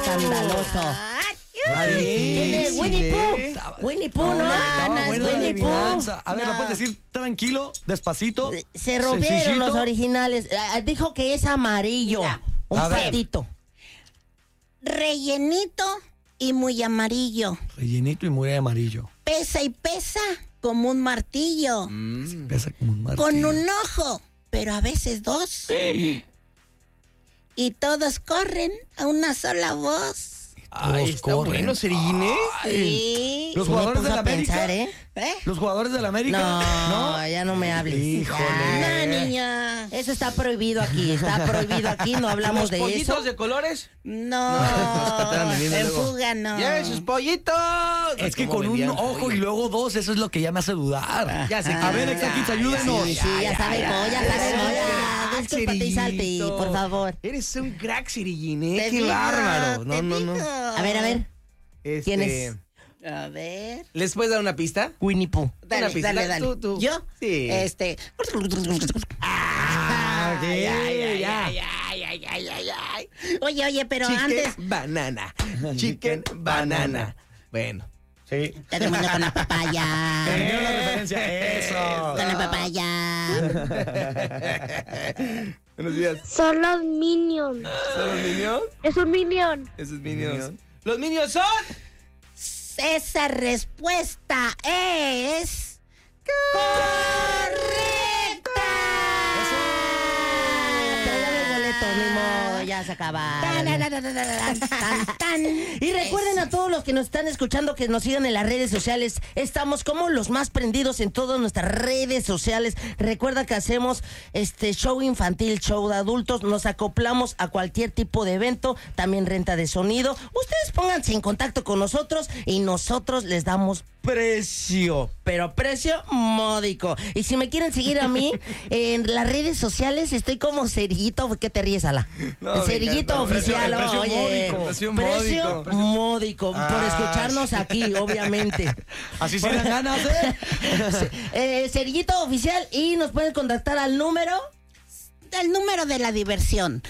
escandaloso. Ay, Winnie Pooh. Winnie Pooh, ¿no? Winnie Pooh. A ver, ¿lo puedes decir tranquilo, despacito? Se rompieron sencillito? los originales. Dijo que es amarillo. Mira. Un A ver. patito. Rellenito y muy amarillo. Rellenito y muy amarillo. Pesa y pesa como un martillo. Pesa como un martillo. Con un ojo, pero a veces dos. Y todos corren a una sola voz. Todos está corren. bueno, Cerillín, Sí. ¿Los Sí me jugadores puso de la a pensar, América? ¿Eh? ¿Los jugadores de la América? No, ya no me hables. Híjole. Ya. No, niña. Eso está prohibido aquí. Está prohibido aquí. No hablamos ¿Los de pollitos eso. de colores? No. estarán vendiendo En luego. fuga no. ¡Ya, esos pollitos! Es que ¿Cómo con un vendían ojo pollo? y luego dos, eso es lo que ya me hace dudar. Ya sé A que- ver, Exakits, ayúdenos. Sí, ya sabemos, ya sabemos. Ya. Discúlpate y salte, por favor. Eres un crack, Cerillín, Te ¡Qué digo, bárbaro! No, te no, no. digo. A ver. ¿Quién es? A ver. ¿Les puedes dar una pista? Winnie Pooh. Dale, Una pista. dale. Tú. ¿Yo? Sí. Oye, pero Chicken antes. banana. Chicken banana. Bueno. Sí. Te termino con la papaya. Entendieron la referencia. Eso. Con la papaya. Buenos días. Son los Minions. ¿Son los Minions? Es un Minion. Esos Minions. ¿Los Minions son? Esa respuesta es. ¡Correcta! Pero ya no hay boleto, ni modo, ya se acabaron. Y recuerden a todos los que nos están escuchando que nos sigan en las redes sociales. Estamos como los más prendidos en todas nuestras redes sociales. Recuerda que hacemos show infantil, show de adultos. Nos acoplamos a cualquier tipo de evento. También renta de sonido. Ustedes pónganse en contacto con nosotros y nosotros les damos precio, pero precio módico. Y si me quieren seguir a mí en las redes sociales, estoy como Cerillito. ¿Qué te ríes, Ala? No, El me Cerillito encanta. oficial, Precio oye. módico. Precio Precio módico. módico, por Ah, escucharnos aquí, obviamente. Así sí dan ganas, ¿eh? Cerillito oficial, y nos pueden contactar al número. El número de la diversión: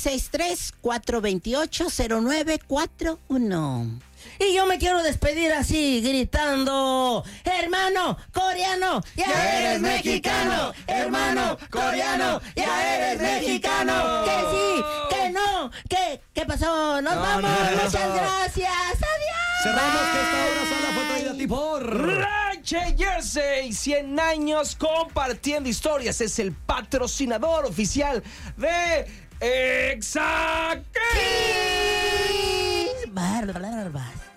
663-428-0941. Y yo me quiero despedir así, gritando: hermano coreano, ya eres mexicano. Hermano coreano, ya eres mexicano. Que sí, que no, ¿qué pasó? Nos vamos, no. muchas gracias, adiós. Cerramos que esta hora sola fue traída a ti por... Ranche Jersey, 100 años compartiendo historias. Es el patrocinador oficial de Exakits. Barbas.